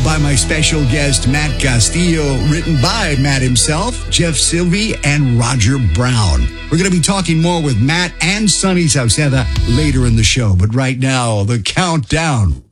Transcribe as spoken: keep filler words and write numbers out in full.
by my special guest, Matt Castillo, written by Matt himself, Jeff Sylvie, and Roger Brown. We're going to be talking more with Matt and Sonny Sauceda later in the show, but right now, the countdown.